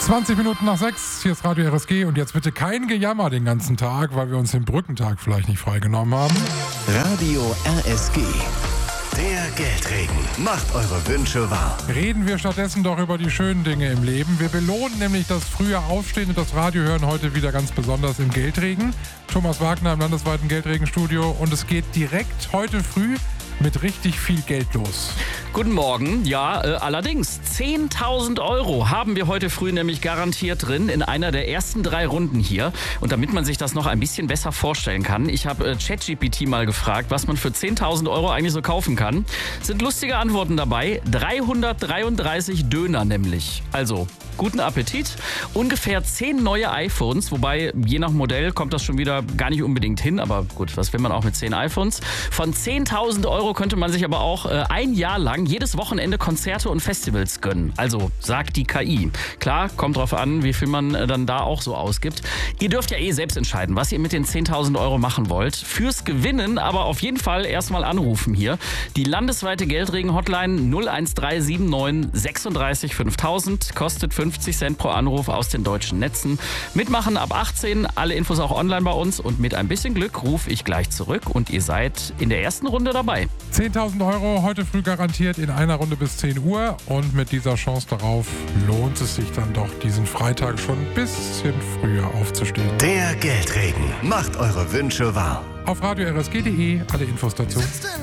20 Minuten nach 6, hier ist Radio RSG und jetzt bitte kein Gejammer den ganzen Tag, weil wir uns den Brückentag vielleicht nicht freigenommen haben. Radio RSG. Der Geldregen macht eure Wünsche wahr. Reden wir stattdessen doch über die schönen Dinge im Leben. Wir belohnen nämlich das frühe Aufstehen und das Radio hören heute wieder ganz besonders im Geldregen. Thomas Wagner im landesweiten Geldregenstudio und es geht direkt heute früh mit richtig viel Geld los. Guten Morgen. Ja, allerdings 10.000 Euro haben wir heute früh nämlich garantiert drin in einer der ersten 3 Runden hier. Und damit man sich das noch ein bisschen besser vorstellen kann, ich habe ChatGPT mal gefragt, was man für 10.000 Euro eigentlich so kaufen kann. Sind lustige Antworten dabei. 333 Döner nämlich. Also guten Appetit. Ungefähr 10 neue iPhones, wobei je nach Modell kommt das schon wieder gar nicht unbedingt hin. Aber gut, was will man auch mit 10 iPhones? Von 10.000 Euro könnte man sich aber auch ein Jahr lang jedes Wochenende Konzerte und Festivals gönnen. Also sagt die KI. Klar, kommt drauf an, wie viel man dann da auch so ausgibt. Ihr dürft ja selbst entscheiden, was ihr mit den 10.000 Euro machen wollt. Fürs Gewinnen aber auf jeden Fall erstmal anrufen hier. Die landesweite Geldregen-Hotline 01379 36 5000 kostet 50 Cent pro Anruf aus den deutschen Netzen. Mitmachen ab 18, alle Infos auch online bei uns und mit ein bisschen Glück rufe ich gleich zurück und ihr seid in der ersten Runde dabei. 10.000 Euro heute früh garantiert in einer Runde bis 10 Uhr und mit dieser Chance darauf lohnt es sich dann doch, diesen Freitag schon ein bisschen früher aufzustehen. Der Geldregen macht eure Wünsche wahr. Auf radio rsg.de alle Infos dazu.